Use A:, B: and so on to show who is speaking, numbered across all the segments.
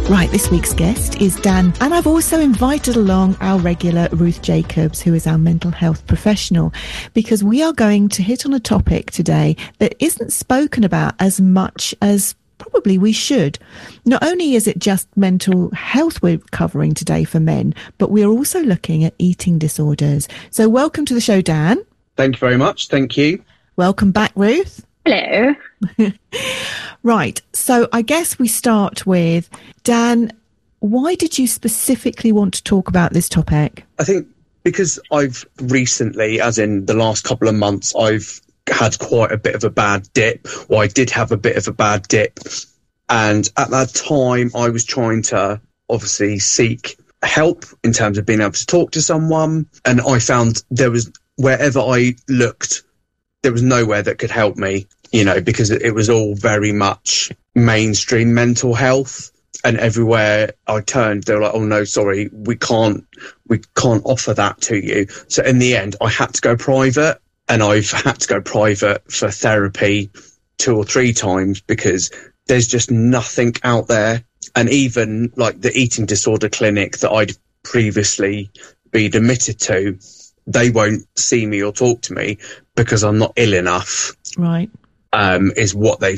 A: Right, this week's guest is Dan, and I've also invited along our regular Ruth Jacobs, who is our mental health professional, because we are going to hit on a topic today that isn't spoken about as much as probably we should. Not only is it just mental health we're covering today for men, but we're also looking at eating disorders. So welcome to the show, Dan.
B: Thank you very much. Thank you.
A: Welcome back, Ruth.
C: Hello.
A: Right. So I guess we start with, Dan, why did you specifically want to talk about this topic?
B: I think because I've recently, as in the last couple of months, I've had quite a bit of a bad dip, or I did have a bit of a bad dip. And at that time, I was trying to obviously seek help in terms of being able to talk to someone. And I found there was, wherever I looked, there was nowhere that could help me, you know, because it was all very much mainstream mental health. And everywhere I turned, they were like, oh, no, sorry, we can't offer that to you. So in the end, I had to go private, and I've had to go private for therapy 2 or 3 times because there's just nothing out there. And even like the eating disorder clinic that I'd previously been admitted to, they won't see me or talk to me because I'm not ill enough.
A: Right.
B: Is what they've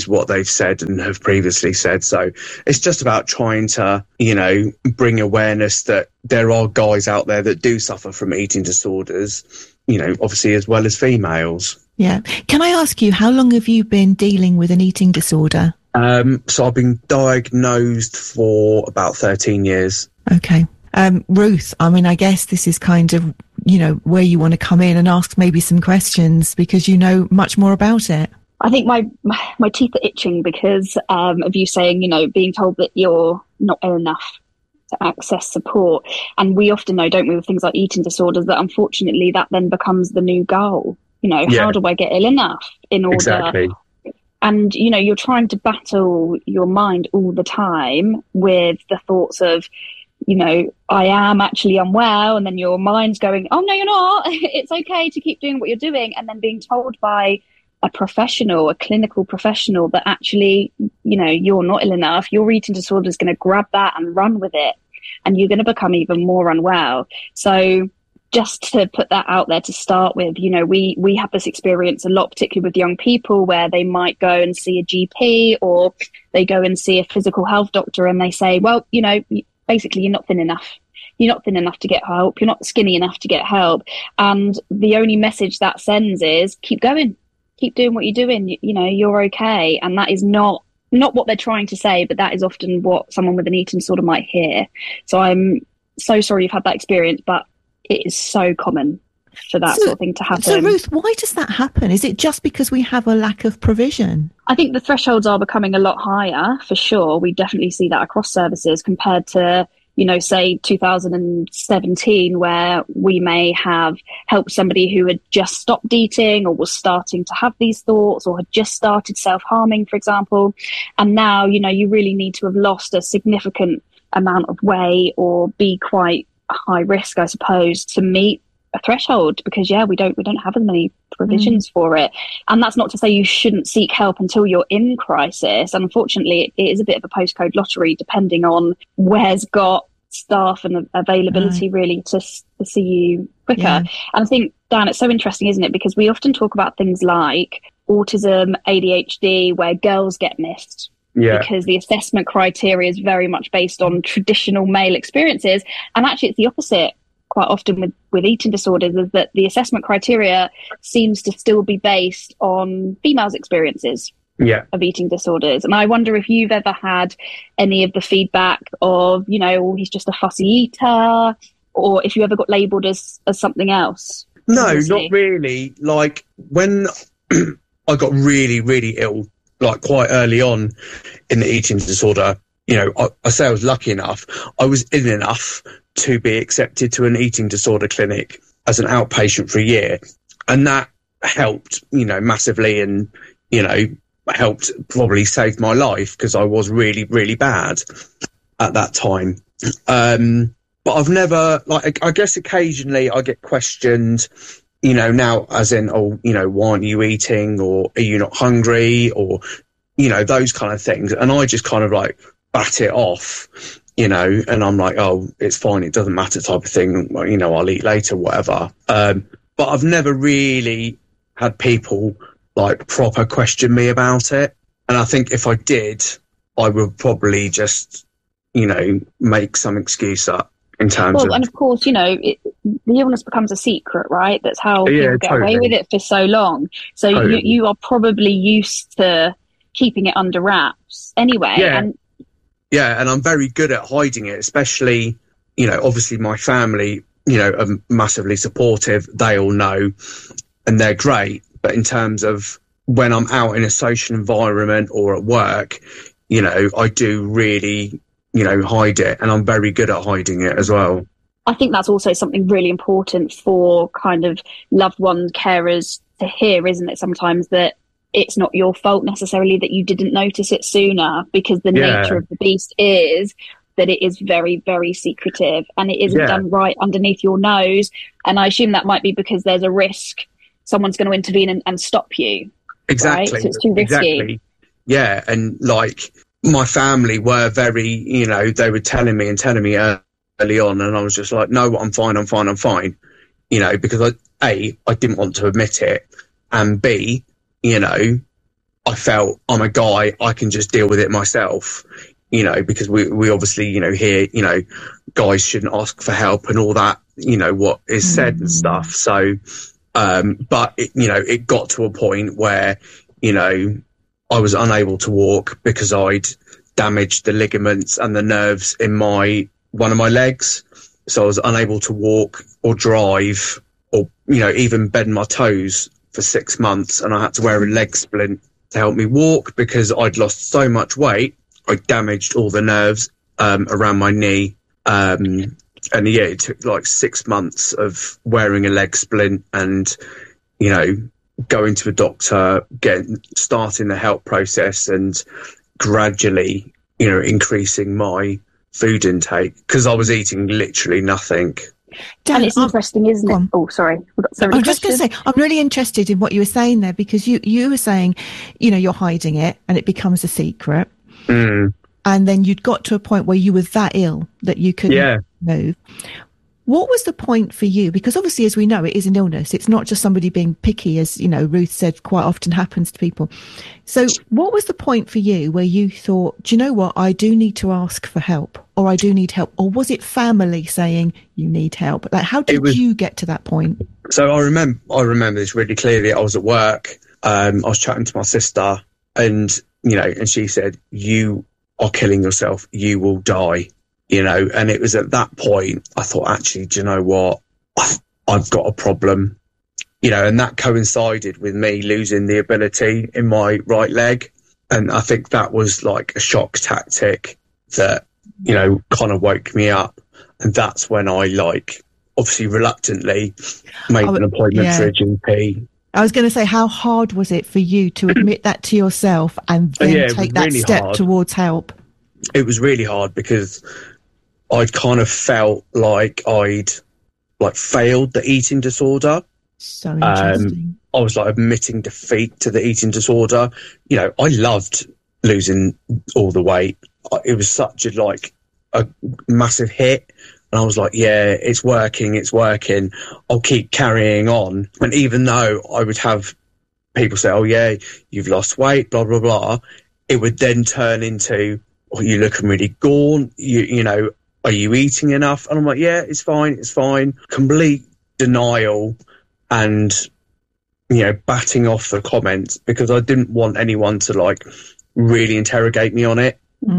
B: said and have previously said. So it's just about trying to, you know, bring awareness that there are guys out there that do suffer from eating disorders, you know, obviously as well as females.
A: Yeah. Can I ask you, how long have you been dealing with an eating disorder?
B: So I've been diagnosed for about 13 years.
A: Okay. Ruth, I mean, I guess this is kind of, you know, where you want to come in and ask maybe some questions because you know much more about it.
C: I think my teeth are itching because of you saying, you know, being told that you're not ill enough to access support. And we often know, don't we, with things like eating disorders, that unfortunately that then becomes the new goal. You know, How do I get ill enough in order?
B: Exactly.
C: And, you know, you're trying to battle your mind all the time with the thoughts of, you know, I am actually unwell. And then your mind's going, oh, no, you're not. It's okay to keep doing what you're doing. And then being told by a professional, a clinical professional, that actually, you know, you're not ill enough. Your eating disorder is going to grab that and run with it. And you're going to become even more unwell. So just to put that out there to start with, you know, we have this experience a lot, particularly with young people, where they might go and see a GP or they go and see a physical health doctor and they say, well, you know, basically you're not thin enough. You're not thin enough to get help. You're not skinny enough to get help. And the only message that sends is keep going, keep doing what you're doing. You know, you're okay. And that is not what they're trying to say, but that is often what someone with an eating disorder might hear. So I'm so sorry you've had that experience, but it is so common for that sort of thing to happen.
A: So Ruth, why does that happen? Is it just because we have a lack of provision?
C: I think the thresholds are becoming a lot higher, for sure. We definitely see that across services compared to, you know, say 2017, where we may have helped somebody who had just stopped eating or was starting to have these thoughts or had just started self-harming, for example. And now, you know, you really need to have lost a significant amount of weight or be quite high risk, I suppose, to meet a threshold, because we don't have as many provisions for it. And that's not to say you shouldn't seek help until you're in crisis. Unfortunately, it is a bit of a postcode lottery depending on where's got staff and availability really to see you quicker. And I think, Dan, it's so interesting, isn't it? Because we often talk about things like autism, ADHD, where girls get missed. Yeah. Because the assessment criteria is very much based on traditional male experiences. And actually it's the opposite quite often with eating disorders, is that the assessment criteria seems to still be based on females' experiences of eating disorders. And I wonder if you've ever had any of the feedback of, you know, oh, he's just a fussy eater, or if you ever got labelled as something else.
B: No, not really. Like when I got really, really ill, like quite early on in the eating disorder, you know, I say I was lucky enough. I was ill enough to be accepted to an eating disorder clinic as an outpatient for a year. And that helped, you know, massively, and, you know, helped probably save my life because I was really, really bad at that time. But I've never, like, I guess occasionally I get questioned, you know, now as in, oh, you know, why aren't you eating, or are you not hungry, or, you know, those kind of things. And I just kind of like, bat it off, you know, and I'm like, oh, it's fine, it doesn't matter type of thing, you know, I'll eat later, whatever. But I've never really had people like proper question me about it. And I think if I did, I would probably just, you know, make some excuse up in terms of...
C: And of course, you know, the illness becomes a secret, right? That's how people get away with it for so long. So you are probably used to keeping it under wraps anyway.
B: Yeah, and I'm very good at hiding it, especially, you know, obviously my family, you know, are massively supportive. They all know, and they're great. But in terms of when I'm out in a social environment or at work, you know, I do really, you know, hide it, and I'm very good at hiding it as well.
C: I think that's also something really important for kind of loved one carers to hear, isn't it? Sometimes that it's not your fault necessarily that you didn't notice it sooner, because the nature of the beast is that it is very, very secretive, and it isn't done right underneath your nose. And I assume that might be because there's a risk someone's going to intervene and stop you.
B: Exactly.
C: Right? So it's too risky.
B: Exactly. Yeah. And like my family were very, you know, they were telling me early on, and I was just like, no, I'm fine. You know, because I didn't want to admit it, and B, you know, I felt I'm a guy, I can just deal with it myself, you know, because we obviously, you know, hear, you know, guys shouldn't ask for help and all that, you know, what is said and stuff. So, but it, you know, it got to a point where, you know, I was unable to walk because I'd damaged the ligaments and the nerves in one of my legs. So I was unable to walk or drive or, you know, even bend my toes for 6 months, and I had to wear a leg splint to help me walk because I'd lost so much weight. I damaged all the nerves around my knee. And yeah, it took like 6 months of wearing a leg splint and, you know, going to a doctor, starting the help process, and gradually, you know, increasing my food intake because I was eating literally nothing.
C: Dan, and it's interesting, isn't it? Oh, sorry.
A: I'm just going to say, I'm really interested in what you were saying there, because you were saying, you know, you're hiding it and it becomes a secret. And then you'd got to a point where you were that ill that you couldn't move. What was the point for you? Because obviously, as we know, it is an illness. It's not just somebody being picky, as, you know, Ruth said, quite often happens to people. So what was the point for you where you thought, do you know what? I do need to ask for help, or I do need help. Or was it family saying you need help? Like, how did you get to that point? So
B: I remember this really clearly. I was at work. I was chatting to my sister, and, you know, and she said, you are killing yourself. You will die. You know, and it was at that point I thought, actually, do you know what? I've got a problem, you know, and that coincided with me losing the ability in my right leg. And I think that was like a shock tactic that, you know, kind of woke me up. And that's when I, like, obviously reluctantly made an appointment for a GP.
A: I was going to say, how hard was it for you to admit that to yourself and then take that really step towards help?
B: It was really hard because I'd kind of felt like I'd failed the eating disorder.
A: So interesting.
B: I was like admitting defeat to the eating disorder. You know, I loved losing all the weight. It was such a massive hit. And I was like, yeah, it's working. I'll keep carrying on. And even though I would have people say, oh yeah, you've lost weight, blah, blah, blah, it would then turn into, oh, you're looking really gaunt. You know, are you eating enough? And I'm like, yeah, it's fine. Complete denial and, you know, batting off the comments because I didn't want anyone to, like, really interrogate me on it.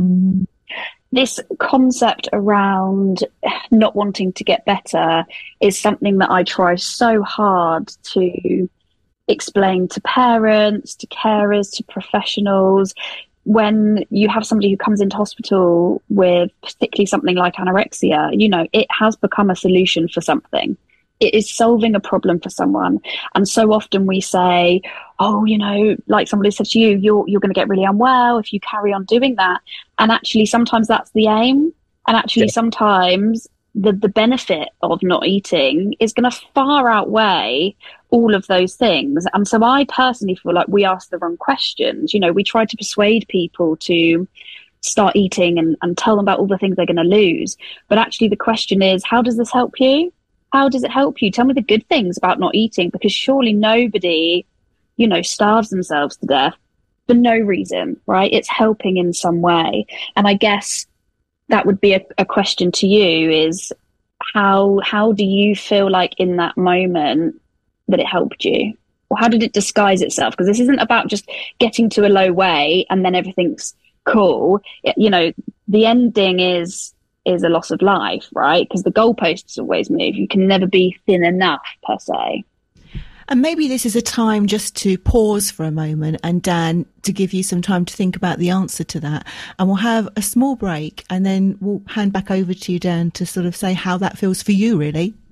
C: This concept around not wanting to get better is something that I try so hard to explain to parents, to carers, to professionals. When you have somebody who comes into hospital with particularly something like anorexia, you know, it has become a solution for something. It is solving a problem for someone. And so often we say, oh, you know, like somebody said to you, you're going to get really unwell if you carry on doing that. And actually, sometimes that's the aim. And actually, sometimes the benefit of not eating is going to far outweigh all of those things. And so I personally feel like we ask the wrong questions. You know, we try to persuade people to start eating and tell them about all the things they're going to lose. But actually the question is, how does this help you? How does it help you? Tell me the good things about not eating, because surely nobody, starves themselves to death for no reason, right? It's helping in some way. And I guess that would be a question to you is, how do you feel like in that moment that it helped you? Or how did it disguise itself? Because this isn't about just getting to a low weight and then everything's cool. The ending is a loss of life, right? Because the goalposts always move. You can never be thin enough, per se.
A: And maybe this is a time just to pause for a moment, and Dan, to give you some time to think about the answer to that. And we'll have a small break, and then we'll hand back over to you, Dan, to sort of say how that feels for you, really.